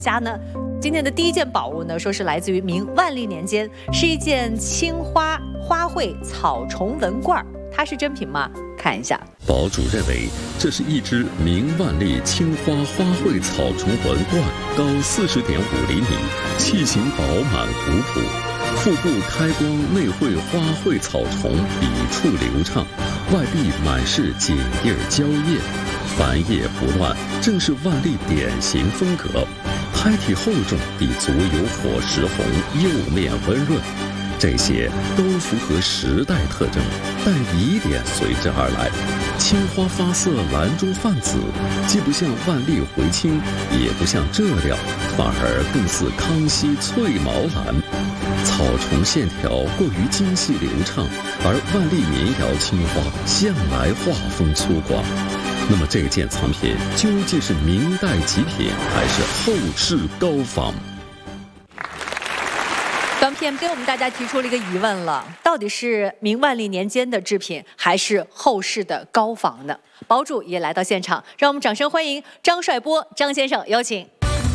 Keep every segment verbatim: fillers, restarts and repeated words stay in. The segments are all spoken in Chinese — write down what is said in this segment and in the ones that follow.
家呢，今天的第一件宝物呢，说是来自于明万历年间，是一件青花花卉草虫纹罐，它是真品吗？看一下。 堡主认为，这是一只明万历青花花卉草虫纹罐，高四十点五厘米，器型饱满古朴，腹部开光内绘花卉草虫，笔触流畅，外壁满是锦叶蕉叶，繁叶不乱，正是万历典型风格。胎体厚重，底足有火石红，釉面温润，这些都符合时代特征，但疑点随之而来。青花发色蓝中泛紫，既不像万历回青，也不像浙料，反而更似康熙翠毛蓝。草虫线条过于精细流畅，而万历民窑青花向来画风粗犷。那么这件藏品究竟是明代极品，还是后世高仿？ 短片给我们大家提出了一个疑问了，到底是明万历年间的制品，还是后世的高仿呢？堡主也来到现场，让我们掌声欢迎张帅波张先生，有请。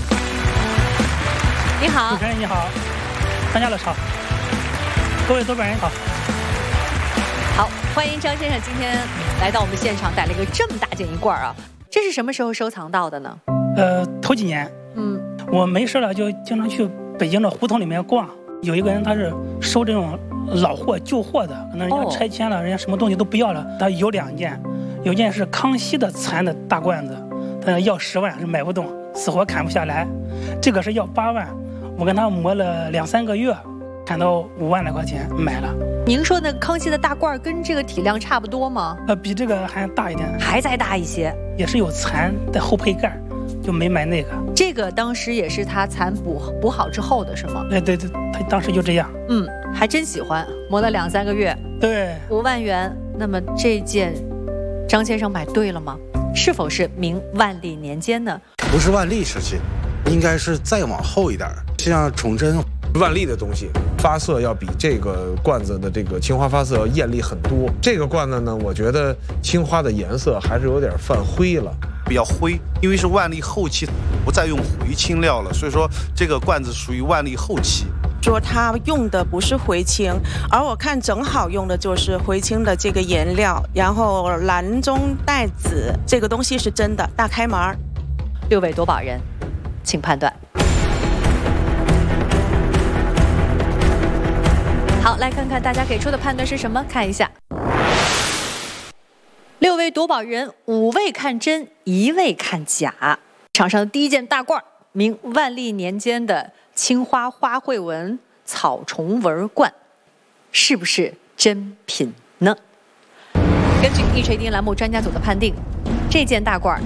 你好， 主持人你好，参加了好，各位多本人好。 好，欢迎张先生今天来到我们现场，带了一个这么大件一罐啊，这是什么时候收藏到的呢？ 呃，头几年， 嗯， 我没事了就经常去北京的胡同里面逛，有一个人他是收这种老货旧货的，可能人家拆迁了，人家什么东西都不要了，他有两件，有件是康熙的残的大罐子，他要十万是买不动，死活砍不下来，这个是要八万，我跟他磨了两三个月，砍到五万来块钱买了。 您说那康熙的大罐跟这个体量差不多吗？ 呃，比这个还大一点， 还再大一些， 也是有残的后配盖，就没买那个。 这个当时也是他残补补好之后的是吗？ 对对对，他当时就这样。 嗯，还真喜欢，磨了两三个月。 对， 五万元。那么这件，张先生买对了吗？是否是明万历年间呢？ 不是万历时期，应该是再往后一点，像崇祯。 万历的东西发色要比这个罐子的这个青花发色要艳丽很多。这个罐子呢，我觉得青花的颜色还是有点泛灰了， 比较灰，因为是万历后期不再用回青料了，所以说这个罐子属于万历后期。 说它用的不是回青，而我看正好用的就是回青的这个颜料，然后蓝中带紫，这个东西是真的大开门。 六位夺宝人，请判断。好，来看看大家给出的判断是什么，看一下。六位夺宝人，五位看真，一位看假。场上的第一件大罐，明万历年间的青花花卉纹草虫纹罐，是不是真品呢？根据一锤定音栏目专家组的判定，这件大罐，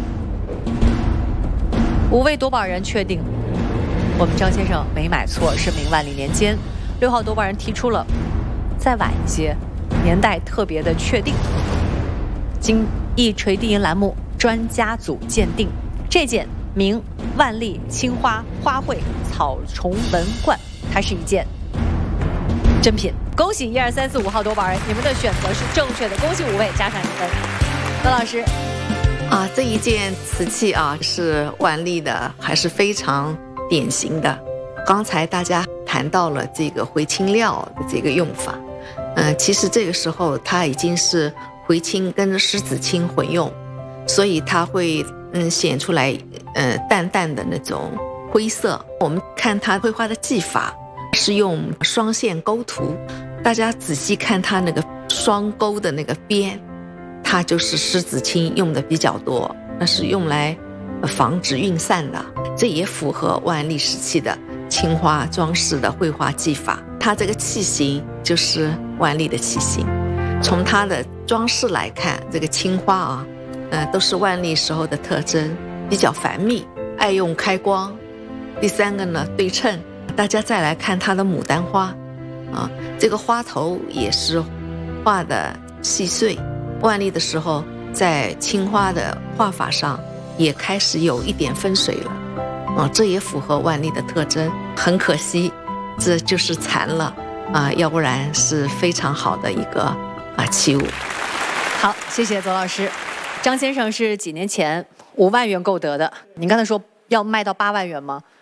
五位夺宝人确定，我们张先生没买错，是明万历年间。六号夺宝人提出了再晚一些，年代特别的确定。经一锤定音栏目专家组鉴定，这件明万历青花花卉草虫纹罐，它是一件真品。恭喜一二三四五号夺宝人，你们的选择是正确的，恭喜五位，加上一分。段老师， 啊，这一件瓷器啊是万历的，还是非常典型的。刚才大家谈到了这个回青料的这个用法，嗯、呃，其实这个时候它已经是回青跟狮子青混用，所以它会嗯显出来呃淡淡的那种灰色。我们看它绘画的技法是用双线勾涂，大家仔细看它那个双钩的那个边，它就是狮子青用的比较多，那是用来防止晕散的，这也符合万历时期的青花装饰的绘画技法。它这个器型就是万历的器型，从它的装饰来看，这个青花啊，呃，都是万历时候的特征，比较繁密，爱用开光。第三个呢，对称。大家再来看它的牡丹花，啊，这个花头也是画的细碎。万历的时候，在青花的画法上也开始有一点分水了。啊，这也符合万历的特征。很可惜，这就是残了啊，要不然是非常好的一个啊器物。 好，谢谢左老师。张先生是几年前五万元购得的，您刚才说要卖到八万元吗？